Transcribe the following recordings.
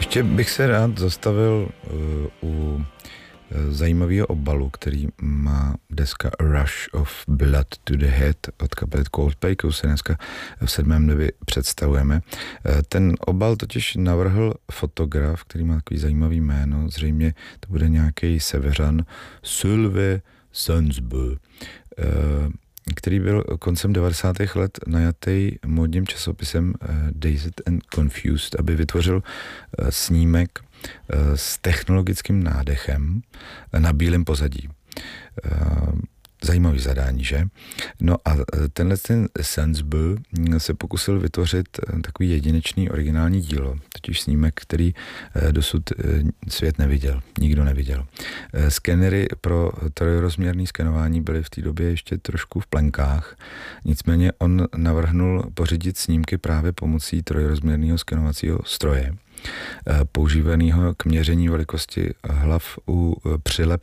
Ještě bych se rád zastavil u zajímavého obalu, který má deska Rush of Blood to the Head od kapely Coldplay, kterou se dneska v 7. nebi představujeme. Ten obal totiž navrhl fotograf, který má takový zajímavý jméno, zřejmě to bude nějaký severan, Sylve Sansbu, který byl koncem 90. let najatý módním časopisem Dazed and Confused, aby vytvořil snímek s technologickým nádechem na bílém pozadí. Zajímavý zadání, že? No a ten Sansbu se pokusil vytvořit takový jedinečný originální dílo, totiž snímek, který dosud svět neviděl, nikdo neviděl. Skenery pro trojrozměrné skenování byly v té době ještě trošku v plenkách, nicméně on navrhnul pořídit snímky právě pomocí trojrozměrného skenovacího stroje, používaného k měření velikosti hlav u přilep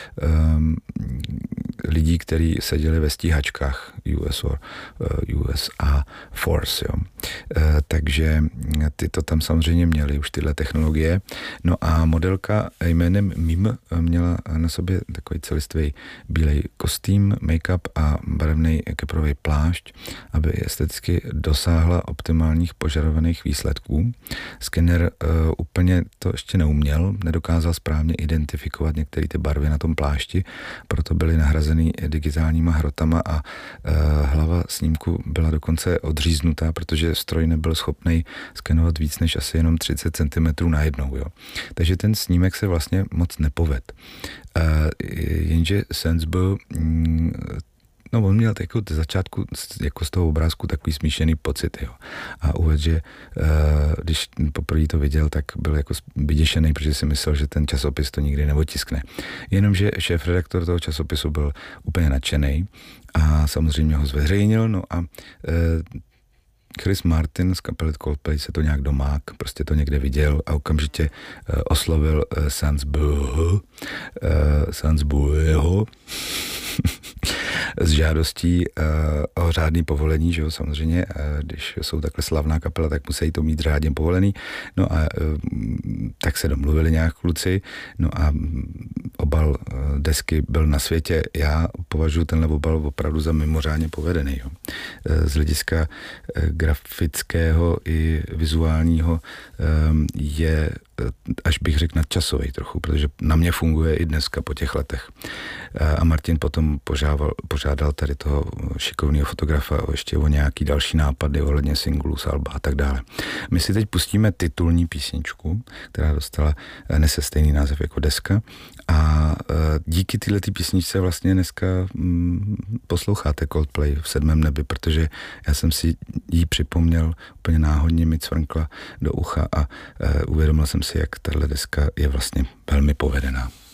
lidí, kteří seděli ve stíhačkách USA Force. Jo. Takže ty to tam samozřejmě měli, už tyhle technologie. No a modelka jménem Mim měla na sobě takový celistvý bílej kostým, make-up a barevný keprový plášť, aby esteticky dosáhla optimálních požadovaných výsledků. Skener úplně to ještě neuměl, nedokázal správně identifikovat některé ty barvy na tom plášti, proto byly nahrazený digitálníma hrotama a hlava snímku byla dokonce odříznutá, protože stroj nebyl schopný skenovat víc než asi jenom 30 cm najednou. Jo. Takže ten snímek se vlastně moc nepoved. Jenže Sansbu on měl jako od začátku jako z toho obrázku takový smíšený pocit, jo. A uvedl, že když poprvé to viděl, tak byl jako vyděšený, protože si myslel, že ten časopis to nikdy neotiskne. Jenomže šéfredaktor toho časopisu byl úplně nadšený a samozřejmě ho zveřejnil, no a Chris Martin z kapely Coldplay se to nějak domák, prostě to někde viděl a okamžitě oslovil Sansbuho s žádostí o řádný povolení, že jo, samozřejmě, když jsou takhle slavná kapela, tak musí to mít řádně povolený, no a tak se domluvili nějak kluci, no a obal desky byl na světě. Já považuji tenhle obal opravdu za mimořádně povedený, jo. Z hlediska grafického i vizuálního je, až bych řekl, nadčasový trochu, protože na mě funguje i dneska po těch letech. A Martin potom požádal tady toho šikovného fotografa ještě o nějaký další nápady ohledně singlu, alba a tak dále. My si teď pustíme titulní písničku, která nese stejný název jako deska a díky této písničce vlastně dneska posloucháte Coldplay v 7. nebi, protože já jsem si ji připomněl úplně náhodně, mi cvrnkla do ucha a uvědomil jsem si, jak tahle deska je vlastně velmi povedená.